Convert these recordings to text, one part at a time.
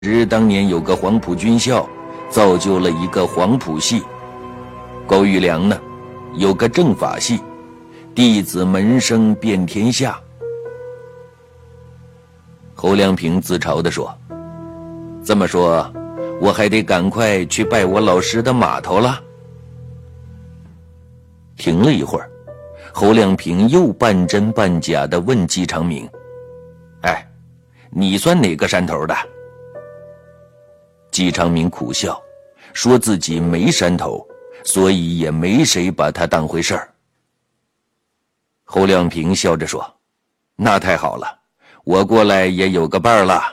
当年有个黄埔军校，造就了一个黄埔系。高育良呢，有个政法系，弟子门生遍天下。侯亮平自嘲地说：“这么说，我还得赶快去拜我老师的码头了。”停了一会儿，侯亮平又半真半假地问季长明：“哎，你算哪个山头的？”季长明苦笑，说自己没山头，所以也没谁把他当回事儿。侯亮平笑着说：“那太好了，我过来也有个伴儿了。”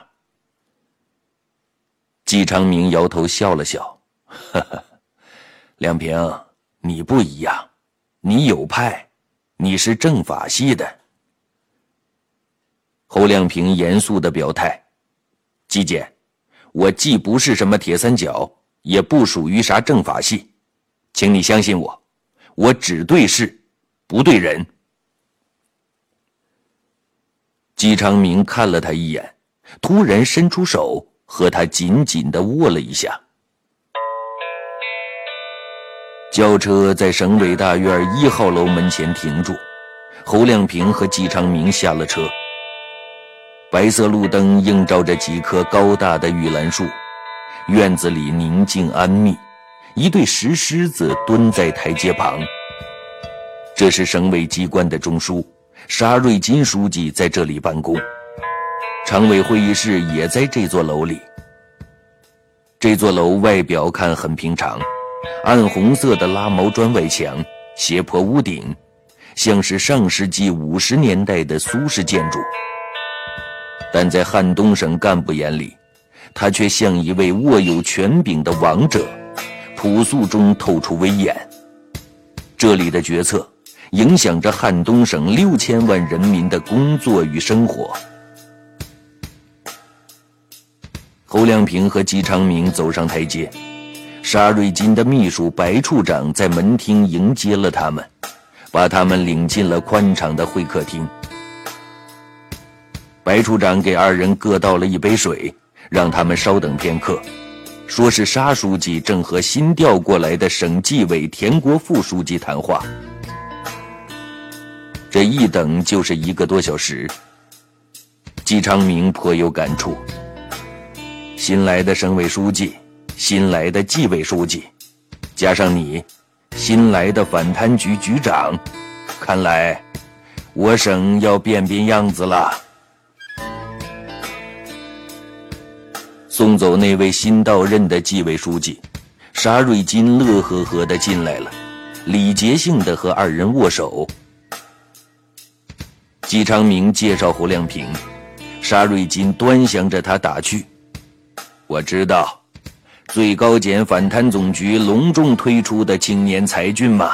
季长明摇头笑了笑：“呵呵，亮平，你不一样，你有派，你是政法系的。”侯亮平严肃地表态：“季姐，我既不是什么铁三角，也不属于啥政法系，请你相信我，我只对事，不对人。”季长明看了他一眼，突然伸出手和他紧紧地握了一下。轿车在省委大院1号楼门前停住，侯亮平和季长明下了车。白色路灯映照着几棵高大的玉兰树，院子里宁静安谧，一对石狮子蹲在台阶旁。这是省委机关的中枢，沙瑞金书记在这里办公，常委会议室也在这座楼里。这座楼外表看很平常，暗红色的拉毛砖外墙，斜坡屋顶，像是上世纪50年代的苏式建筑。但在汉东省干部眼里，他却像一位握有权柄的王者，朴素中透出威严。这里的决策影响着汉东省6000万人民的工作与生活。侯亮平和季长明走上台阶，沙瑞金的秘书白处长在门厅迎接了他们，把他们领进了宽敞的会客厅。白处长给二人各倒了一杯水，让他们稍等片刻，说是沙书记正和新调过来的省纪委田国副书记谈话。这一等就是1个多小时。季长明颇有感触，新来的省委书记，新来的纪委书记，加上你，新来的反贪局局长，看来我省要变样子了。送走那位新到任的纪委书记，沙瑞金乐呵呵地进来了，礼节性地和二人握手。季长明介绍侯亮平，沙瑞金端详着他打趣：“我知道，最高检反贪总局隆重推出的青年才俊嘛。”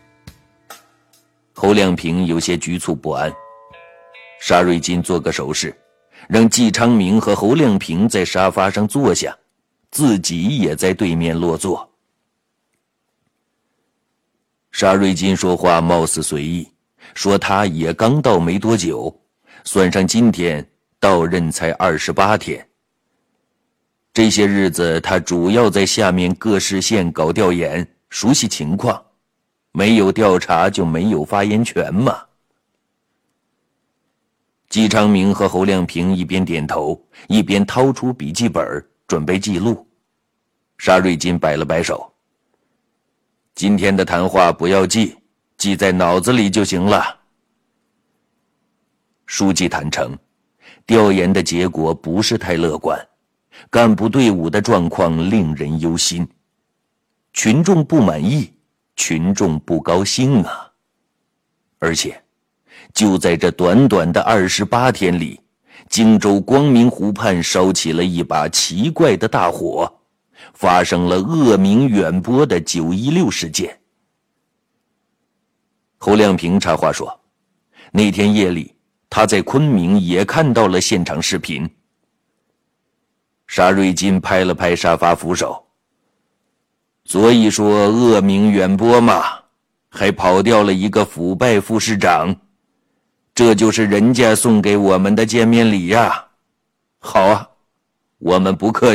侯亮平有些局促不安，沙瑞金做个手势，让季长明和侯亮平在沙发上坐下，自己也在对面落座。沙瑞金说话貌似随意，说他也刚到没多久，算上今天到任才28天。这些日子他主要在下面各市县搞调研，熟悉情况，没有调查就没有发言权嘛。季长明和侯亮平一边点头，一边掏出笔记本准备记录。沙瑞金摆了摆手：“今天的谈话不要记，记在脑子里就行了。”书记坦诚，调研的结果不是太乐观，干部队伍的状况令人忧心，群众不满意，群众不高兴啊。而且就在这短短的28天里，荆州光明湖畔烧起了一把奇怪的大火，发生了恶名远播的916事件。侯亮平插话说，那天夜里他在昆明也看到了现场视频。沙瑞金拍了拍沙发扶手：“所以说恶名远播嘛，还跑掉了一个腐败副市长，这就是人家送给我们的见面礼呀。好啊， 我们不客气。